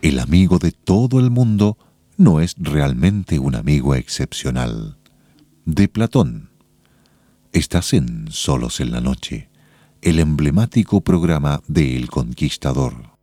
El amigo de todo el mundo no es realmente un amigo excepcional. De Platón. Estás en Solos en la Noche, el emblemático programa de El Conquistador.